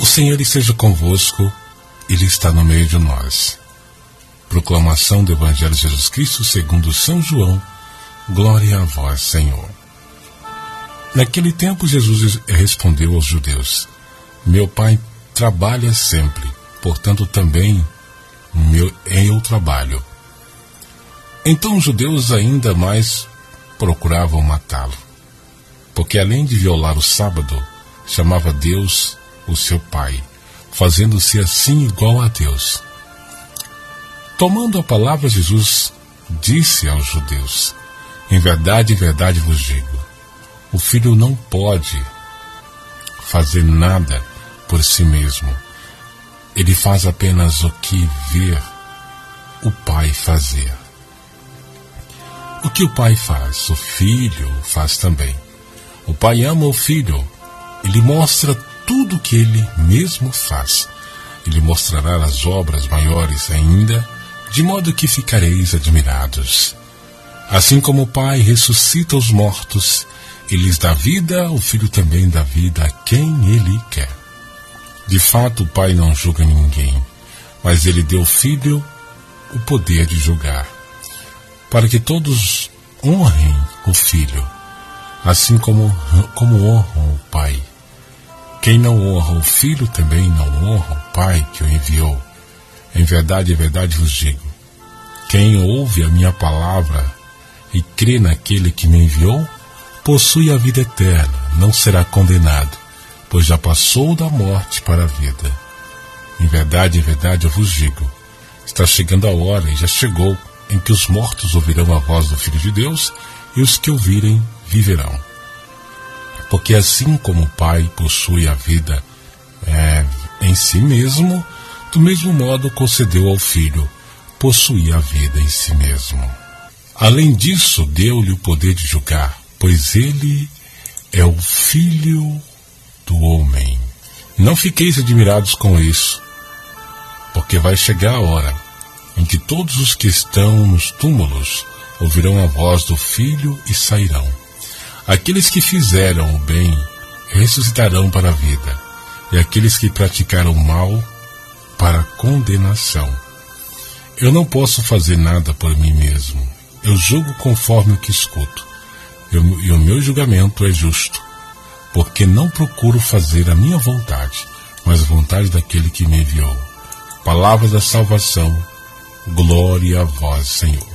Senhor esteja convosco, Ele está no meio de nós. Proclamação do Evangelho de Jesus Cristo segundo São João. Glória a vós, Senhor. Naquele tempo Jesus respondeu aos judeus: Meu Pai trabalha sempre, portanto também eu trabalho. Então os judeus ainda mais procuravam matá-lo, porque além de violar o sábado, chamava Deus o seu Pai, fazendo-se assim igual a Deus. Tomando a palavra, Jesus disse aos judeus: Em verdade vos digo, o Filho não pode fazer nada por si mesmo. Ele faz apenas o que vê o Pai fazer. O que o Pai faz, o Filho faz também. O Pai ama o Filho. Ele mostra tudo o que Ele mesmo faz. Ele mostrará as obras maiores ainda, de modo que ficareis admirados. Assim como o Pai ressuscita os mortos, Ele lhes dá vida, o Filho também dá vida a quem Ele quer. De fato, o Pai não julga ninguém, mas Ele deu ao Filho o poder de julgar, para que todos honrem o Filho, assim como honram o Pai. Quem não honra o Filho também não honra o Pai que o enviou. Em verdade vos digo, quem ouve a minha palavra e crê naquele que me enviou, possui a vida eterna, não será condenado, pois já passou da morte para a vida. Em verdade eu vos digo, está chegando a hora, e já chegou, em que os mortos ouvirão a voz do Filho de Deus, e os que ouvirem viverão. Porque assim como o Pai possui a vida em si mesmo, do mesmo modo concedeu ao Filho possuir a vida em si mesmo. Além disso, deu-lhe o poder de julgar, pois ele é o Filho do homem. Não fiqueis admirados com isso, porque vai chegar a hora em que todos os que estão nos túmulos ouvirão a voz do Filho e sairão. Aqueles que fizeram o bem ressuscitarão para a vida, e aqueles que praticaram o mal para a condenação. Eu não posso fazer nada por mim mesmo. Eu julgo conforme o que escuto, e o meu julgamento é justo, porque não procuro fazer a minha vontade, mas a vontade daquele que me enviou. Palavra da salvação. Glória a vós, Senhor.